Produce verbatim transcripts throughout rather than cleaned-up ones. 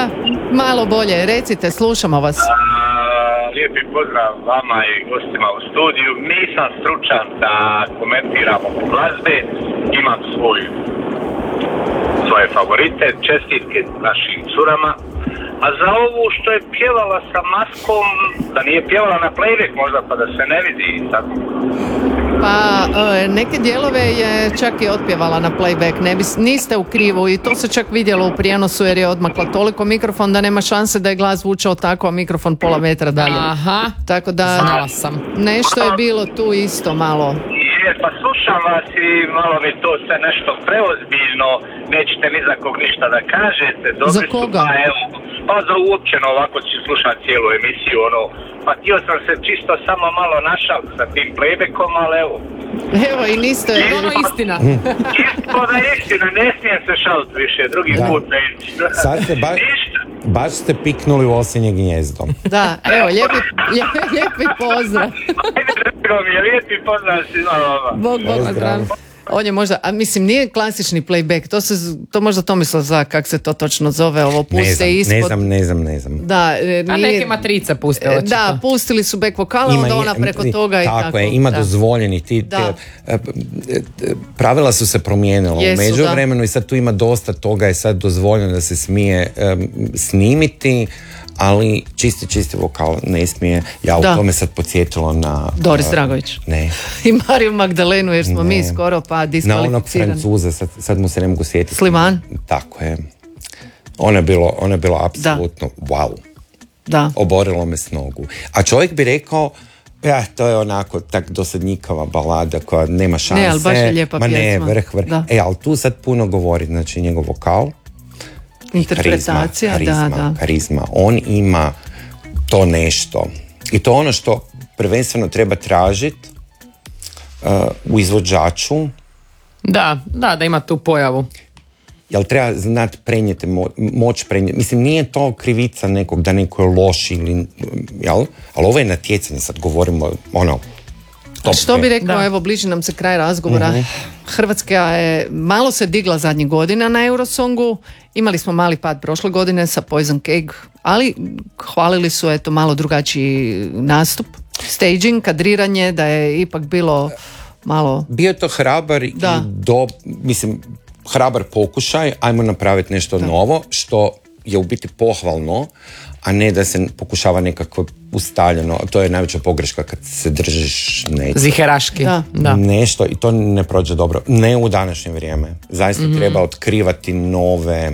Da, malo bolje. Recite, slušamo vas. A, lijepi pozdrav vama i gostima u studiju. Nisam stručan da komentiram oko glazbe. Imam svoj, svoje favorite, čestitke našim curama. A za ovu što je pjevala sa maskom, da nije pjevala na playback možda pa da se ne vidi tako. Pa neke dijelove je čak i otpjevala na playback, ne bi, niste u krivu i to se čak vidjelo u prijenosu jer je odmakla toliko mikrofon da nema šanse da je glas zvučao tako, a mikrofon pola metra dalje. Aha, tako da znala sam. Nešto je bilo tu isto malo. Je, pa slušam vas i malo mi to sve nešto preozbiljno, nećete ni za kog ništa da kažete. Dobri za koga? Su, pa, evo, pa za uopćeno ovako ću slušati cijelu emisiju, ono, pa htio sam se čisto samo malo našal sa tim playbackom, ali evo. Evo i niste... Je ono istina. Isto da je istina, ne smijem se šalit više, drugi da. put neću. Sad ste ba, baš ste piknuli u osinje gnjezdo. Da, evo, lijepi, lijepi, lijepi pozdrav. Ajde, mi je lijepi pozdrav svima vama. Bog, bog, pozdrav. On je možda, a mislim nije klasični playback, to se, to možda Tomislav zna kak se to točno zove, ovo puste ne znam, ispod. Ne znam, ne znam, ne znam. Da, nije, a neke matrice puste očito. Da, pustili su back vokala, onda ona preko toga i tako. Tako je, ima da. dozvoljeni ti, te, pravila su se promijenila u međuvremenu i sad tu ima dosta toga, je sad dozvoljeno da se smije um, snimiti, ali čisti, čisti vokal ne smije. Ja u da. tome sad podsjetilo na... Doris Dragović. Ne. I Mariju Magdalenu, jer smo ne. mi skoro pa diskvalificirani. Na onog Francuza, sad, sad mu se ne mogu sjetiti. Sliman. Tako je. Ono je bilo, ono je bilo apsolutno wow. Da. Oborilo me s nogu. A čovjek bi rekao, ja, to je onako tak dosadnjikava balada koja nema šanse. Ne, ali baš je lijepa ma pjesma. Ne, vrh, vrh. E, ali tu sad puno govori, znači njegov vokal. Interpretacija, karizma, da, da. Karizma. On ima to nešto. I to ono što prvenstveno treba tražiti uh, u izvođaču. Da, da, da ima tu pojavu. Jel treba znati prenijeti, mo, moć prenijeti. Mislim, nije to krivica nekog da neko je loš ili, jel? Ali ovo je natjecanje, sad govorimo, ono, top. Što bi rekao, da. Evo, bliži nam se kraj razgovora. Uh-huh. Hrvatska je malo se digla zadnjih godina na Eurosongu. Imali smo mali pad prošle godine sa Poison Cake, ali hvalili su eto malo drugačiji nastup, staging, kadriranje, da je ipak bilo malo... Bio je to hrabar da. i do, mislim, hrabar pokušaj, ajmo napraviti nešto da. novo, što je u biti pohvalno, a ne da se pokušava nekako ustaljeno. To je najveća pogreška kad se držiš nečega. Ziheraški. Da. Da. Nešto i to ne prođe dobro. Ne u današnje vrijeme. Zaista mm-hmm. treba otkrivati nove...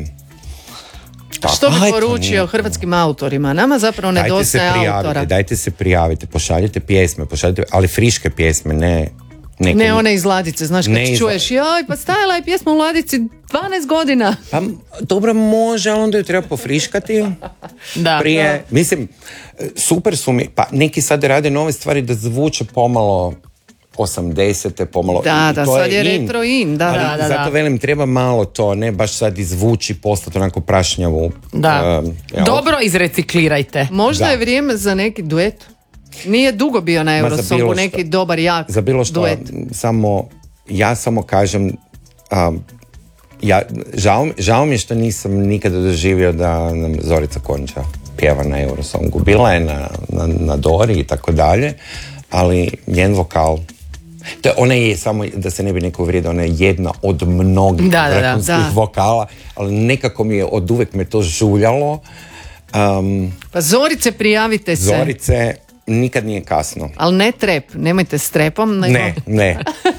Tako. Što bi poručio hrvatskim autorima? Nama zapravo nedostaje autora. Dajte se prijavite, pošaljite pjesme, pošaljite, ali friške pjesme, ne... Neke... Ne one iz ladice, znaš kad iz... čuješ, joj, pa stajala je pjesma u ladici dvanaest godina. Pa dobro može, ali onda ju treba pofriškati. Da. Prije, da. mislim, super su mi, pa neki sad rade nove stvari da zvuče pomalo osamdesete, pomalo... Da, da, to sad je, je retro in. Da, ali da, da, zato da. velim, treba malo to, ne baš sad izvući, postati onako prašnjavu. Da. Uh, dobro izreciklirajte. Možda da. je vrijeme za neki duet. Nije dugo bio na Eurosongu neki dobar jak za bilo što, duet. Samo, ja samo kažem, um, ja, žao, žao mi je što nisam nikada doživio da nam Zorica Konča pjeva na Eurosongu. Bila je na, na, na Dori i tako dalje, ali njen vokal, to je, ona je samo, da se ne bi neko uvrijedio, ona je jedna od mnogih da, da, vrhunskih da. vokala, ali nekako mi je od uvek me to žuljalo. Um, pa Zorice, prijavite se. Zorice, nikad nije kasno. Ali ne trep, nemojte s trepom. Nego... Ne, ne.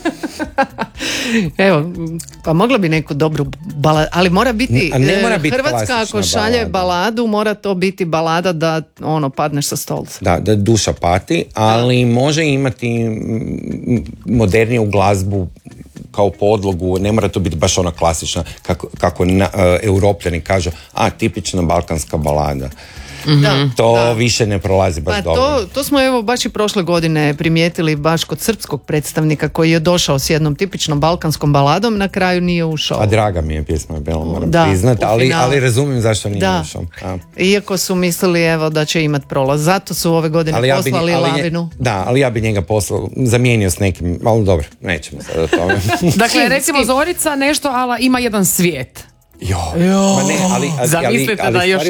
Evo, pa mogla bi neku dobru baladu, ali mora biti, ne mora biti Hrvatska ako šalje balada. baladu, mora to biti balada da ono padneš sa stolca. Da, da duša pati, ali da. može imati moderniju glazbu kao podlogu, ne mora to biti baš ona klasična, kako, kako na, uh, Europljani kažu, a tipična balkanska balada. Mm-hmm. To da. više ne prolazi baš pa dobro. To, to smo evo baš i prošle godine primijetili baš kod srpskog predstavnika koji je došao s jednom tipičnom balkanskom baladom, na kraju nije ušao. A draga mi je pjesma bila, moram priznat, ali, ali razumijem zašto nije da. ušao. A. Iako su mislili evo da će imat prolaz, zato su ove godine ali poslali ja bi, ali lavinu. Nje, da, ali ja bi njega poslao, zamijenio s nekim, ali dobro, nećemo sad o tome. Dakle, recimo Zorica nešto, ali ima jedan svijet. Jo, jo. Ma ne, ali, ali, Zamislite ali, ali da još